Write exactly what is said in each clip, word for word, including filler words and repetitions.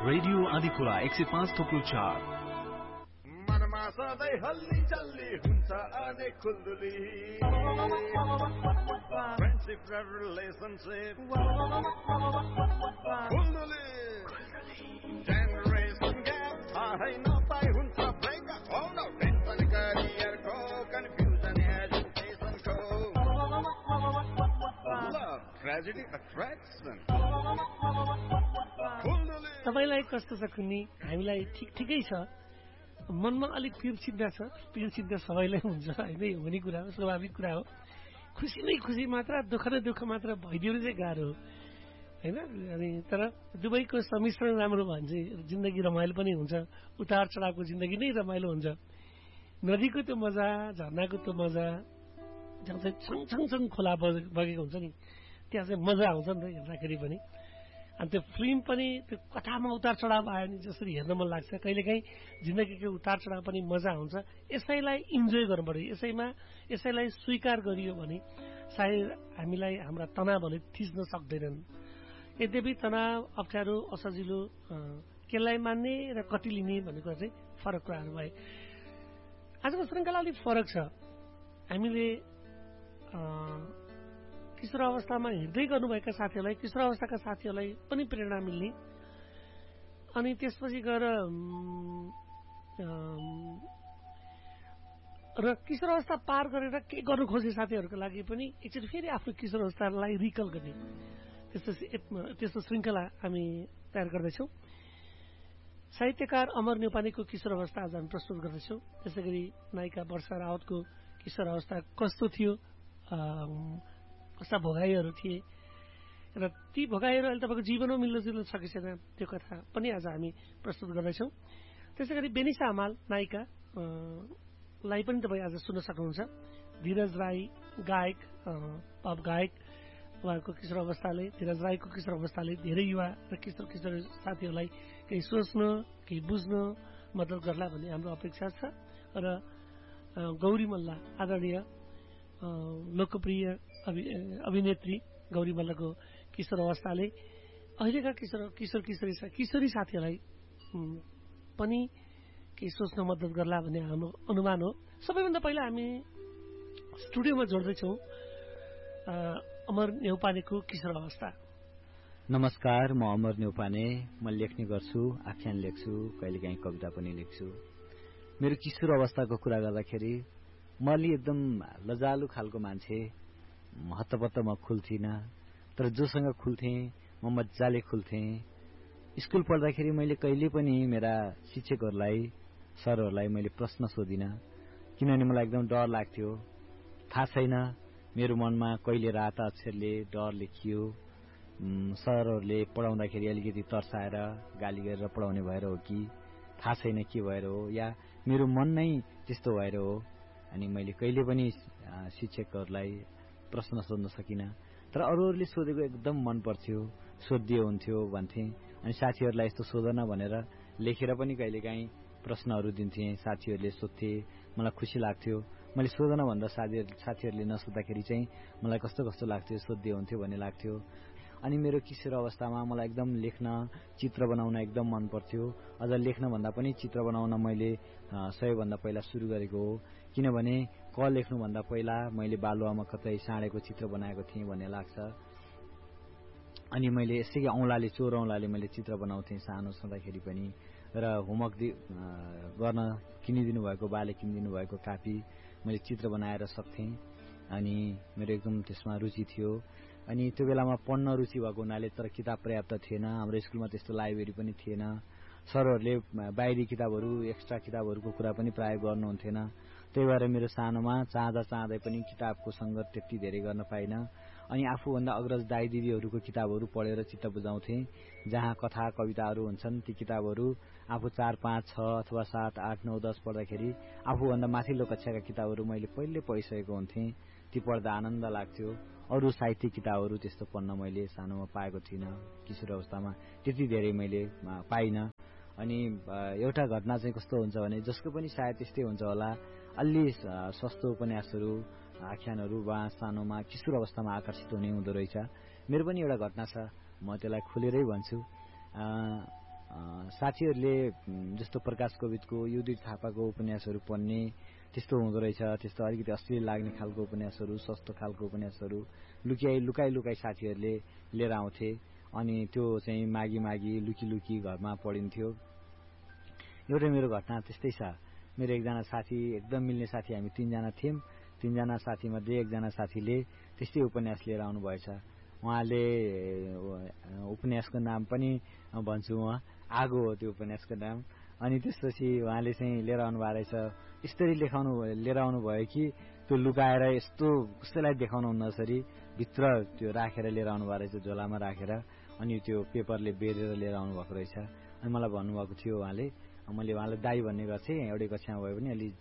Radio आदिपुरा एक सय पाँच थोप्लो चार मनमा सधैँ हल्ली चल्ली हुन्छ अनेक खुल्दुली फ्रेन्डसिप र रिलेसनसिप खुल्दुली जेनरेसन ग्याप थाहै नपाई हुन्छ ब्रेकअप हो न टेन्सन करियरको कन्फ्युजन एजुकेसनको लभ ट्रेजेडी अट्र्याक्सन तपाईलाई कस्तो छ कुन्नी? हामीलाई ठिक ठिकै छ, मनमा अलिक पिर चिन्ता छ। पिर चिन्ता सबैलाई हुन्छ होइन, हुने कुरा हो, स्वाभाविक कुरा हो। खुसी नै खुसी मात्र, दुःख नै दुःख मात्र भइदिनु चाहिँ गाह्रो हो होइन। अनि तर दुवैको सम्मिश्रण राम्रो भयो भने चाहिँ जिन्दगी रमाइलो पनि हुन्छ। उतार चढावको जिन्दगी नै रमाइलो हुन्छ। नदीको त्यो मजा, झर्नाको त्यो मजा, जहाँ चाहिँ छङछङछङ खोला बगेको हुन्छ नि, त्यहाँ चाहिँ मजा आउँछ नि त हेर्दाखेरि पनि। अनि त्यो फिल्म पनि त्यो कथामा उतार चढाव आयो नि जसरी हेर्न मन लाग्छ। कहिलेकाहीँ जिन्दगीको उतार चढाव पनि मजा आउँछ। यसैलाई इन्जोय गर्नु पर्यो। यसैमा यसैलाई स्वीकार गरियो भने सायद हामीलाई हाम्रा तनावहरूले थिच्न सक्दैनन्। यद्यपि तनाव, अप्ठ्यारो, असजिलो केलाई मान्ने र कति लिने भन्ने कुरा चाहिँ फरक कुराहरू भए। आजको श्रृङ्खला अलिक फरक छ। हामीले किशोर अवस्थामा हिँड्दै गर्नुभएका साथीहरूलाई, किशोर अवस्थाका साथीहरूलाई पनि प्रेरणा मिल्ने, अनि त्यसपछि गएर र किशोर अवस्था पार गरेर के गर्नु खोज्ने साथीहरूको लागि पनि एकचोटि फेरि आफ्नो किशोर अवस्थालाई रिकल गर्ने त्यस्तो त्यस्तो श्रृङ्खला हामी तयार गर्दैछौँ। साहित्यकार अमर न्यौपानेको किशोर अवस्था आज हामी प्रस्तुत गर्दैछौँ। त्यसै गरी नायिका वर्षा रावतको किशोर अवस्था कस्तो थियो, कस्ता भोगाईहरू थिए र ती भोगाईहरू अहिले तपाईँको जीवनमा मिल्न जुल्न सके छैन, त्यो कथा पनि आज हामी प्रस्तुत गर्दैछौँ। त्यसै गरी बेनिसा हमाल नायिका लाई पनि तपाईँ आज सुन्न सक्नुहुन्छ। धीरज राई गायक, पप गायक, उहाँको किशोर अवस्थाले, धीरज राईको किशोर अवस्थाले धेरै युवा र किशोर किशोर साथीहरूलाई केही सोच्न, केही बुझ्न मद्दत गर्ला भन्ने हाम्रो अपेक्षा छ। र गौरी मल्ल, आदरणीय लोकप्रिय अभिनेत्री गौरी मल्लको किशोर अवस्थाले अहिलेका किशोर किशोर किशोरी किशोरी साथीहरूलाई पनि केही सोच्न मद्दत गर्ला भन्ने हाम्रो अनुमान हो। सबैभन्दा पहिला हामी स्टुडियोमा जोड्दैछौँ अमर न्यौपानेको किशोर अवस्था। नमस्कार, म अमर न्यौपाने। म लेख्ने गर्छु, आख्यान लेख्छु, कहिलेकाहीँ कविता पनि लेख्छु। मेरो किशोर अवस्थाको कुरा गर्दाखेरि म अलि एकदम लजालु खालको मान्छे। हत्तपत्त म खुल्थिनँ, तर जोसँग खुल्थेँ म मजाले खुल्थेँ। स्कुल पढ्दाखेरि मैले कहिले पनि मेरा शिक्षकहरूलाई, सरहरूलाई मैले प्रश्न सोधिनँ, किनभने मलाई एकदम डर लाग्थ्यो। थाहा छैन मेरो मनमा कहिले रात अक्षरले डर लेखियो, सरहरूले पढाउँदाखेरि अलिकति तर्साएर गाली गरेर पढाउने भएर हो कि थाहा छैन के भएर हो, या मेरो मन नै त्यस्तो भएर हो। अनि मैले कहिले पनि शिक्षकहरूलाई प्रश्न सोध्न सकिनँ। तर अरूहरूले सोधेको एकदम मन पर्थ्यो, सोधिदियो हुन्थ्यो भन्थे। अनि साथीहरूलाई यस्तो सोधन भनेर लेखेर पनि कहिलेकाहीँ प्रश्नहरू दिन्थेँ। साथीहरूले सोध्थे, मलाई खुसी लाग्थ्यो। मैले सोधन भन्दा साथीहरू साथीहरूले नसोद्धाखेरि चाहिँ मलाई कस्तो कस्तो लाग्थ्यो, सोधिदियो हुन्थ्यो भन्ने लाग्थ्यो। अनि मेरो किशोर अवस्थामा मलाई एकदम लेख्न, चित्र बनाउन एकदम मन पर्थ्यो। अझ लेख्नभन्दा पनि चित्र बनाउन मैले सबैभन्दा पहिला सुरु गरेको हो। किनभने क लेख्नुभन्दा पहिला मैले बालुवामा कतै साँडेको चित्र बनाएको थिएँ भन्ने लाग्छ। अनि मैले यसै औँलाले, चोर औँलाले मैले चित्र बनाउँथेँ सानो छँदाखेरि पनि। र होमवर्क गर्न किनिदिनु भएको, बाले किनिदिनु भएको कापी मैले चित्र बनाएर सक्थेँ। अनि मेरो एकदम त्यसमा रुचि थियो। अनि त्यो बेलामा पढ्न रुचि भएको हुनाले तर किताब पर्याप्त थिएन। हाम्रो स्कुलमा त्यस्तो लाइब्रेरी पनि थिएन। सरहरूले बाहिरी किताबहरू, एक्स्ट्रा किताबहरूको कुरा पनि प्राय गर्नुहुन्थेन। त्यही भएर मेरो सानोमा चाहँदा चाहँदै पनि किताबको सङ्गत त्यति धेरै गर्न पाइनँ। अनि आफूभन्दा अग्रज दाइ दिदीहरूको किताबहरू पढेर चित्त बुझाउँथेँ। जहाँ कथा कविताहरू हुन्छन् ती किताबहरू आफू चार पाँच छ अथवा सात आठ नौ दस पढ्दाखेरि आफूभन्दा माथिल्लो कक्षाका किताबहरू मैले पहिले पढिसकेको हुन्थेँ। ती पढ्दा आनन्द लाग्थ्यो। अरू साहित्य किताबहरू त्यस्तो पढ्न मैले सानोमा पाएको थिइनँ। किशोर अवस्थामा त्यति धेरै मैले पाइनँ। अनि एउटा घटना चाहिँ कस्तो हुन्छ भने, जसको पनि सायद त्यस्तै हुन्छ होला, अलि सस्तो उपन्यासहरू, आख्यानहरू वा सानोमा किशोर अवस्थामा आकर्षित हुने हुँदो रहेछ। मेरो पनि एउटा घटना छ, म त्यसलाई खुलेरै भन्छु। साथीहरूले जस्तो प्रकाश कोविदको युधिर थापाको उपन्यासहरू पढ्ने त्यस्तो हुँदो रहेछ। त्यस्तो अलिकति अश्लील लाग्ने खालको उपन्यासहरू, सस्तो खालको उपन्यासहरू लुकाइ लुकाइ लुकाइ साथीहरूले लिएर आउँथे अनि त्यो चाहिँ मागी मागी लुकी लुकी घरमा पढिन्थ्यो। एउटा मेरो घटना त्यस्तै छ। मेरो एकजना साथी, एकदम मिल्ने साथी, हामी तीनजना थियौँ। तीनजना साथीमध्ये एकजना साथीले त्यस्तै उपन्यास लिएर आउनुभएछ। उहाँले उपन्यासको नाम पनि भन्छु म, आगो हो त्यो उपन्यासको नाम। अनि त्यसपछि उहाँले चाहिँ लिएर आउनुभएको रहेछ। यसरी लेखाउनु लिएर आउनुभयो कि त्यो लुकाएर यस्तो कसैलाई देखाउनु नसरी भित्र त्यो राखेर लिएर आउनुभएको रहेछ, झोलामा राखेर। अनि त्यो पेपरले बेरेर लिएर आउनुभएको रहेछ। अनि मलाई भन्नुभएको थियो उहाँले, मैले उहाँलाई दाई भन्ने गर्थेँ, एउटै कक्षामा भए पनि अलि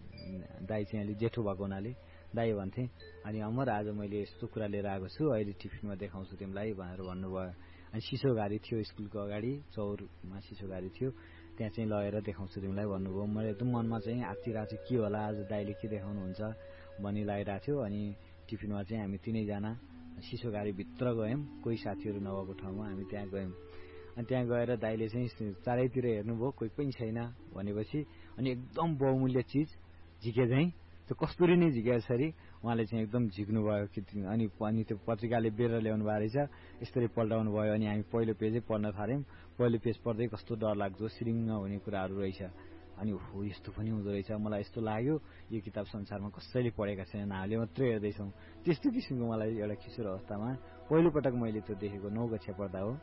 दाई चाहिँ अलिक जेठो भएको हुनाले दाई भन्थेँ। अनि अमर आज मैले यस्तो कुरा लिएर आएको छु, अहिले टिफिनमा देखाउँछु तिमीलाई भनेर भन्नुभयो। अनि सिसो गाडी थियो स्कुलको अगाडि, चौरमा सिसो गाडी थियो, त्यहाँ चाहिँ लगेर देखाउँछु तिमीलाई भन्नुभयो। मैले एकदम मनमा चाहिँ आत्तिरहेको थियो, के होला आज दाइले के देखाउनुहुन्छ भन्ने लागिरहेको थियो। अनि टिफिनमा चाहिँ हामी तिनैजना सिसो गाडीभित्र गयौँ, कोही साथीहरू नभएको ठाउँमा हामी त्यहाँ गयौँ। अनि त्यहाँ गएर दाइले चाहिँ चारैतिर हेर्नुभयो, कोही पनि छैन भनेपछि अनि एकदम बहुमूल्य चिज झिके चाहिँ त्यो कस्तुरी नै झिकेको छरी उहाँले चाहिँ एकदम झिक्नुभयो कि अनि अनि त्यो पत्रिकाले बेरेर ल्याउनु भएको रहेछ। यसरी पल्टाउनु भयो अनि हामी पहिलो पेजै पढ्न थाल्यौँ। पहिलो पेज पढ्दै कस्तो डर लाग्दो सिरिङ्ग हुने कुराहरू रहेछ। अनि हो यस्तो पनि हुँदो रहेछ, मलाई यस्तो लाग्यो यो किताब संसारमा कसैले पढेका छैनन्, हामीले मात्रै हेर्दैछौँ। त्यस्तो किसिमको मलाई एउटा किशोर अवस्थामा पहिलोपटक मैले त्यो देखेको नौ कक्षा पढ्दा हो।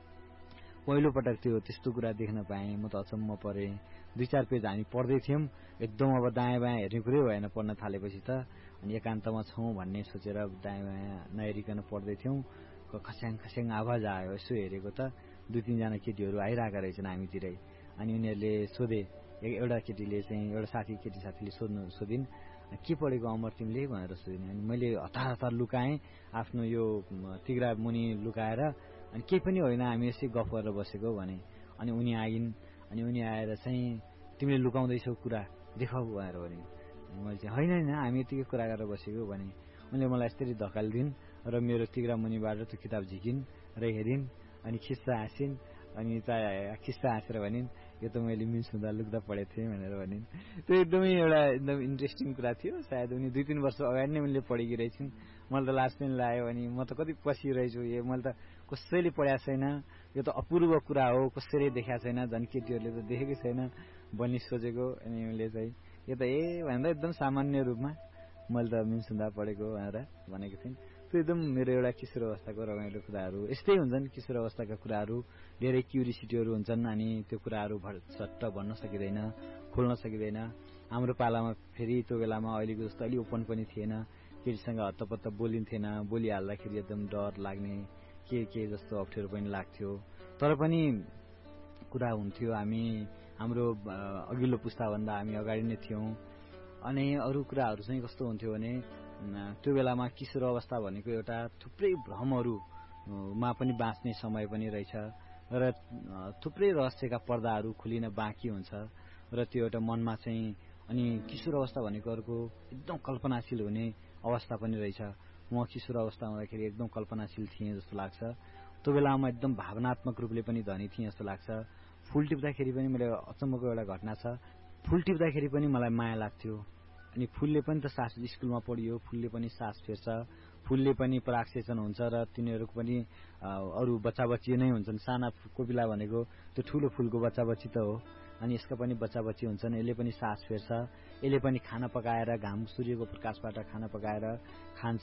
पहिलोपटक त्यो त्यस्तो कुरा देख्न पाएँ। म त अचम्म परेँ। दुई चार पेज हामी पढ्दै थियौँ, एकदम अब दायाँ बायाँ हेर्ने कुरै भएन पढ्न थालेपछि त। अनि एकान्तमा छौँ भन्ने सोचेर दायाँ बायाँ नहेरिकन पढ्दै थियौँ। खस्याङ खस्याङ आवाज आयो, यसो हेरेको त दुई तिनजना केटीहरू आइरहेका रहेछन् हामीतिरै। अनि उनीहरूले सोधे, एउटा केटीले चाहिँ एउटा साथी केटी साथीले सोध्नु सोधिन् के पढेको अमर तिमीले भनेर सोधिन्। अनि मैले हतार हतार लुकाएँ आफ्नो यो तिग्रा मुनि लुकाएर, अनि केही पनि होइन हामी यसै गफ गरेर बसेको भने। अनि उनी आइन्। अनि उनी आएर चाहिँ तिमीले लुकाउँदैछौ कुरा देखाऊ भनेर भने। मैले चाहिँ होइन होइन हामी यतिकै कुरा गरेर बसेको भने। उनले मलाई यसरी धकालिदिन् र मेरो तिग्रा मुनिबाट त्यो किताब झिकिन् र हेरिन् अनि खिस्सा हाँसिन्। अनि खिस्सा हाँसेर भनिन् यो त मैले मिस हुँदा लुक्दा पढेको थिएँ भनेर भनिन्। त्यो एकदमै एउटा एकदम इन्ट्रेस्टिङ कुरा थियो। सायद उनी दुई तिन वर्ष अगाडि नै उनले पढेकी रहेछन्। मलाई त लास्ट पनि लाग्यो। अनि म त कति पसिरहेछु, यो मैले त कसैले पढाएको छैन, यो त अपूर्व कुरा हो, कसैले देखाएको छैन, झन् केटीहरूले त देखेकै छैन भन्ने सोचेको। अनि उनले चाहिँ यो त ए भनेर एकदम सामान्य रूपमा मैले त मिन्स हुँदा पढेको भनेर भनेको थिएँ। त्यो एकदम मेरो एउटा किशोर अवस्थाको रमाइलो कुराहरू यस्तै हुन्छन्। किशोर अवस्थाका कुराहरू धेरै क्युरियोसिटीहरू हुन्छन् अनि त्यो कुराहरू झट्ट भन्न सकिँदैन, खोल्न सकिँदैन। हाम्रो पालामा फेरि त्यो बेलामा अहिलेको जस्तो अलि ओपन पनि थिएन, केटीसँग हत्तपत्त बोलिन्थेन, बोलिहाल्दाखेरि एकदम डर लाग्ने के के जस्तो अप्ठ्यारो पनि लाग्थ्यो। तर पनि कुरा हुन्थ्यो, हामी हाम्रो अघिल्लो पुस्ताभन्दा हामी अगाडि नै थियौँ। अनि अरू कुराहरू चाहिँ कस्तो हुन्थ्यो भने त्यो बेलामा किशोर अवस्था भनेको एउटा थुप्रै भ्रमहरूमा पनि बाँच्ने समय पनि रहेछ र थुप्रै रहस्यका पर्दाहरू खुलिन बाँकी हुन्छ र त्यो एउटा मनमा चाहिँ। अनि किशोर अवस्था भनेको अर्को एकदम कल्पनाशील हुने अवस्था पनि रहेछ। म किशोर अवस्था हुँदाखेरि एकदम कल्पनाशील थिएँ जस्तो लाग्छ। त्यो बेलामा एकदम भावनात्मक रूपले पनि धनी थिएँ जस्तो लाग्छ। फुल टिप्दाखेरि पनि मैले अचम्मको एउटा घटना छ, फुल टिप्दाखेरि पनि मलाई माया लाग्थ्यो। अनि फुलले पनि त सास स्कुलमा पढियो, फुलले पनि सास फेर्छ, फुलले पनि परागसेचन हुन्छ र तिनीहरूको पनि अरू बच्चा बच्ची नै हुन्छन्। साना कोपिला भनेको त्यो ठुलो फुलको बच्चा बच्ची त हो। अनि यसका पनि बच्चा बच्ची हुन्छन्। यसले पनि सास फेर्छ, यसले पनि खाना पकाएर घाम सूर्यको प्रकाशबाट खाना पकाएर खान्छ।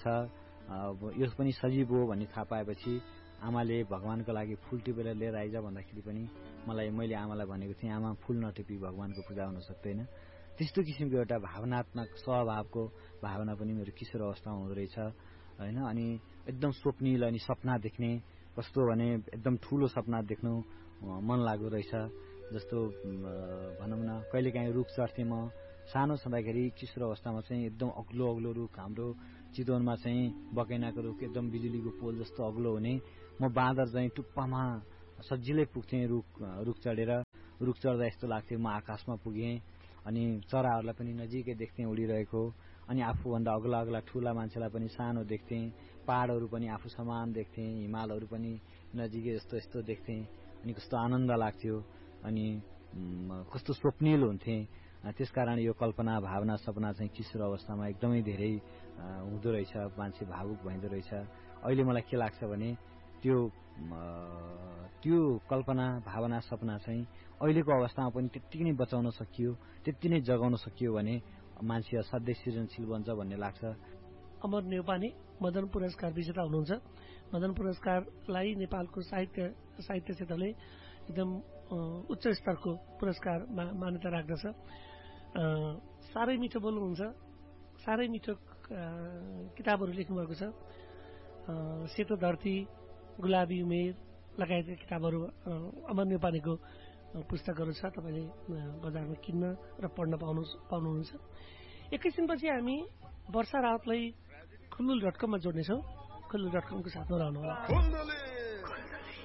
यो पनि सजीव हो भन्ने थाहा पाएपछि आमाले भगवानको लागि फुल टिपेर लिएर आइज भन्दाखेरि पनि मलाई मैले आमालाई भनेको थिएँ, आमा फुल नटिपी भगवानको पूजा हुन सक्दैन। त्यस्तो किसिमको एउटा भावनात्मक स्वभावको भावना पनि मेरो किशोर अवस्थामा हुँदो रहेछ होइन। अनि एकदम स्वप्निल अनि सपना देख्ने, कस्तो भने एकदम ठुलो सपना देख्नु मन लाग्दो रहेछ। जस्तो भनौँ न कहिलेकाहीँ रुख चढ्थेँ म सानो छँदाखेरि। किशोर अवस्थामा चाहिँ एकदम अग्लो अग्लो रुख, हाम्रो चितवनमा चाहिँ बकैनाको रुख एकदम बिजुलीको पोल जस्तो अग्लो हुने। म बाँदर चाहिँ टुप्पामा सजिलै पुग्थेँ रुख रुख चढेर। रुख चढ्दा यस्तो लाग्थ्यो म आकाशमा पुगेँ। अनि चराहरूलाई पनि नजिकै देख्थेँ उडिरहेको। अनि आफूभन्दा अग्ला अग्ला ठुला मान्छेलाई पनि सानो देख्थेँ, पहाडहरू पनि आफू समान देख्थेँ, हिमालहरू पनि नजिकै जस्तो यस्तो देख्थेँ। अनि कस्तो आनन्द लाग्थ्यो अनि कस्तो स्वप्निल हुन्थे। त्यसकारण यो कल्पना भावना सपना चाहिँ किशोर अवस्थामा एकदमै धेरै हुँदो रहेछ, मान्छे भावुक भइँदो रहेछ। अहिले मलाई के लाग्छ भने त्यो त्यो कल्पना भावना सपना चाहिँ अहिलेको अवस्थामा पनि त्यत्तिकै नै बचाउन सकियो, त्यति नै जगाउन सकियो भने मान्छे असाध्यै सृजनशील बन्छ भन्ने लाग्छ। अमर न्यौपाने मदन पुरस्कार विजेता हुनुहुन्छ। मदन पुरस्कारलाई नेपालको साहित्य साहित्य क्षेत्रले एकदम उच्च स्तरको पुरस्कार मान्यता राख्दछ। साह्रै मिठो बोल्नुहुन्छ, साह्रै मिठो किताबहरू लेख्नुभएको छ। सेतो धरती, गुलाबी उमेर लगायतका किताबहरू अमर न्यौपानेको पुस्तकहरू छ। तपाईँले बजारमा किन्न र पढ्न पाउनु पाउनुहुन्छ। एकैछिनपछि हामी वर्षा राउतलाई खुल्लुल डट कममा जोड्नेछौँ। खुल्लुल डट कमको साथमा रहनुहोला।